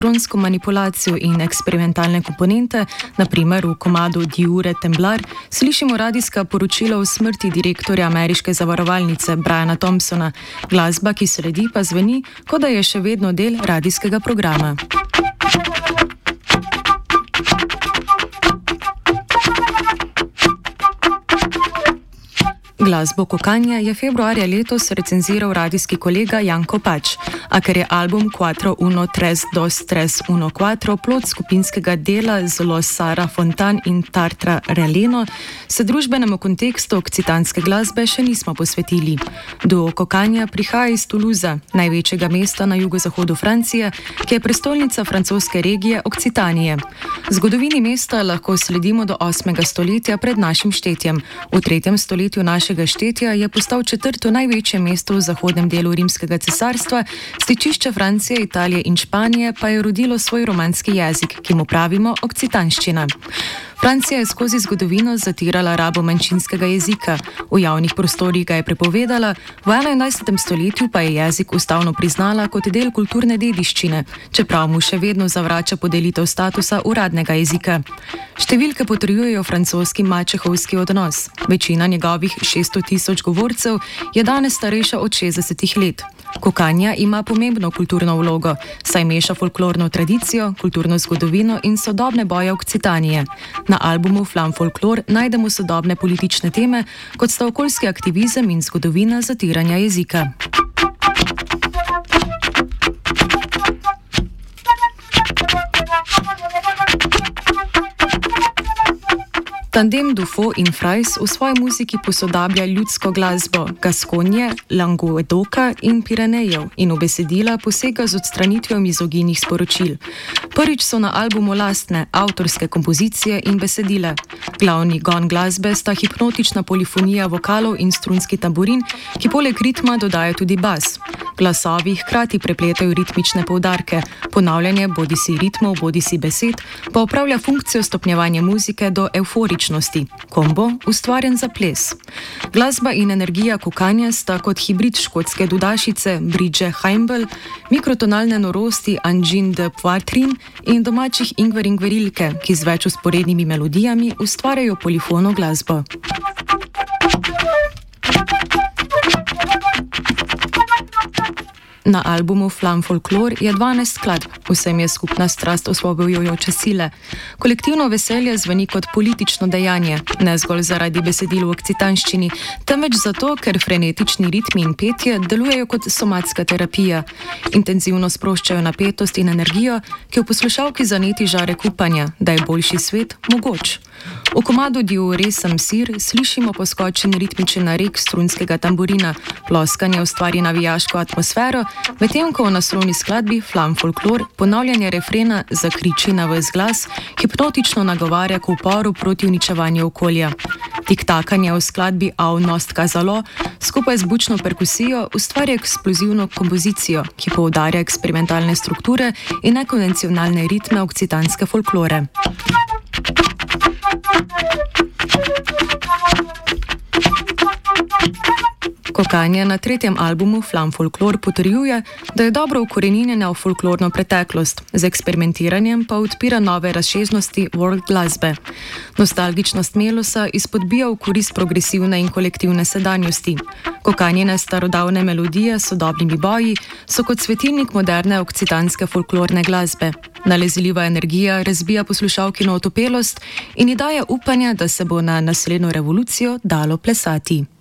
elektronsko manipulacijo in eksperimentalne komponente, naprimer v komadu Diure Temblar, slišimo radijska poročila o smrti direktorja ameriške zavarovalnice Briana Thompsona. Glasba, ki sledi, pa zveni, kot da je še vedno del radijskega programa. Glasbo Kokanja je februarja letos recenziral radijski kolega Janko Pač, a ker je album 4-1-3-2-3-1-4 plod skupinskega dela z Los Sara Fontan in Tartra Releno, se družbenemu kontekstu okcitanske glasbe še nismo posvetili. Duo Kokanja prihaja iz Toulouse, največjega mesta na jugozahodu Francije, ki je prestolnica francoske regije Okcitanije. Zgodovini mesta lahko sledimo do 8. stoletja pred našim štetjem. V 3. stoletju našega štetja je postal 4. največje mesto v zahodnem delu rimskega cesarstva, stičišče Francije, Italije in Španije pa je rodilo svoj romanski jezik, ki mu pravimo okcitanščina. Francija je skozi zgodovino zatirala rabo manjšinskega jezika, v javnih prostorih ga je prepovedala, v 21. stoletju pa je jezik ustavno priznala kot del kulturne dediščine, čeprav mu še vedno zavrača podelitev statusa uradnega jezika. Številke potrjujejo francoski mačehovski odnos. Večina njegovih 600 000 govorcev je danes starejša od 60 let. Kokanja ima pomembno kulturno vlogo, saj meša folklorno tradicijo, kulturno zgodovino in sodobne boje Okcitanije. Na albumu Flam Folklor najdemo sodobne politične teme, kot sta okoljski aktivizem in zgodovina zatiranja jezika. Tandem Dufaux in Frais v svoji muziki posodablja ljudsko glasbo Gaskonje, Languedoka in Pirenejev in v besedila posega z odstranitvijo mizoginih sporočil. Prvič so na albumu lastne, avtorske kompozicije in besedile. Glavni gon glasbe sta hipnotična polifonija vokalov in strunski tamburin, ki poleg ritma dodaja tudi bas. Glasovi hkrati prepletajo ritmične poudarke, ponavljanje bodisi ritmov, bodisi besed, pa opravlja funkcijo stopnjevanja muzike do euforičnosti. Kombo ustvarjen za ples. Glasba in energija Kokanja sta kot hibrid škotske dudašice Bridge Heimbel, mikrotonalne norosti Angine de Poitrine in domačih Ingver in Gverilke, ki z več vzporednimi melodijami ustvarjajo polifono glasbo. Na albumu Flam Folklor je 12 skladb, vsem je skupna strast osvobojujoče sile. Kolektivno veselje zveni kot politično dejanje, ne zgolj zaradi besedil v okcitanščini, temveč zato, ker frenetični ritmi in petje delujejo kot somatska terapija. Intenzivno sproščajo napetost in energijo, ki v poslušalki zaneti žarek upanja, da je boljši svet mogoč. V komadu Diure Sem Sir slišimo poskočen ritmičen narek strunskega tamburina, ploskanje ustvari navijaško atmosfero, medtem ko v naslovni skladbi Flam Folklor ponavljanje refrena zakriči na ves glas, hipnotično nagovarja k uporu proti uničevanju okolja. Tiktakanje v skladbi Au Nost Kazalo skupaj z bučno perkusijo ustvarja eksplozivno kompozicijo, ki poudarja eksperimentalne strukture in nekonvencionalne ritme okcitanske folklore. Kokanja na 3. albumu Flam Folklor potrjuje, da je dobro ukoreninjena v folklorno preteklost, z eksperimentiranjem pa odpira nove razsežnosti world glasbe. Nostalgičnost melosa izpodbija v korist progresivne in kolektivne sedanjosti. Kokanjene starodavne melodije s sodobnimi boji so kot svetilnik moderne okcitanske folklorne glasbe. Nalezljiva energija razbija poslušalkino otopelost in ji daje upanja, da se bo na naslednjo revolucijo dalo plesati.